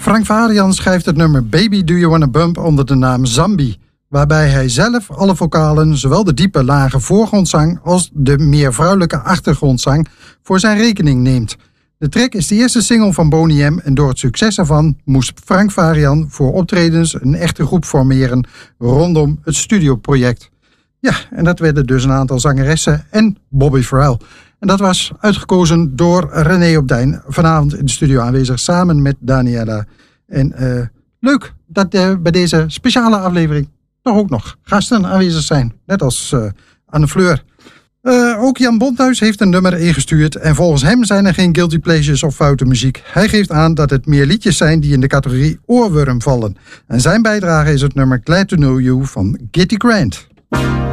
Frank Farian schrijft het nummer Baby Do You Wanna Bump onder de naam Zambi, waarbij hij zelf alle vocalen, zowel de diepe lage voorgrondzang als de meer vrouwelijke achtergrondzang, voor zijn rekening neemt. De track is de eerste single van Boney M en door het succes ervan moest Frank Farian voor optredens een echte groep formeren rondom het studioproject. Ja, en dat werden dus een aantal zangeressen en Bobby Farrell. En dat was uitgekozen door René Opdijn, vanavond in de studio aanwezig samen met Daniela. En leuk dat bij deze speciale aflevering toch ook nog gasten aanwezig zijn, net als Anne Fleur. Ook Jan Bonthuis heeft een nummer ingestuurd en volgens hem zijn er geen guilty pleasures of foute muziek. Hij geeft aan dat het meer liedjes zijn die in de categorie oorworm vallen. En zijn bijdrage is het nummer Glad to Know You van Kitty Grant.